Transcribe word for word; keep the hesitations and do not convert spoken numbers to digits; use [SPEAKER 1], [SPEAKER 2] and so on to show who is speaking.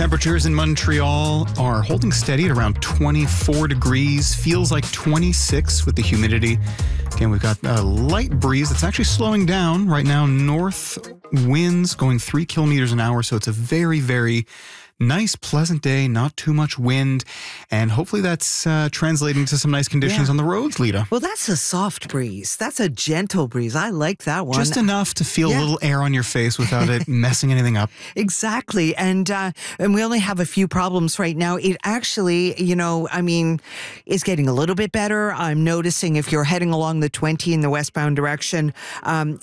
[SPEAKER 1] Temperatures in Montreal are holding steady at around twenty-four degrees. Feels like twenty-six with the humidity. Again, we've got a light breeze that's actually slowing down right now. North winds going three kilometers an hour. So it's a very, very nice, pleasant day, not too much wind, and hopefully that's uh, translating to some nice conditions
[SPEAKER 2] Yeah.
[SPEAKER 1] on the roads, Lita.
[SPEAKER 2] Well, that's a soft breeze. That's a gentle breeze. I like that one.
[SPEAKER 1] Just enough to feel
[SPEAKER 2] Yeah.
[SPEAKER 1] a little air on your face without it messing anything up.
[SPEAKER 2] Exactly. And uh, and we only have a few problems right now. It actually, you know, I mean, is getting a little bit better. I'm noticing if you're heading along the twenty in the westbound direction, um,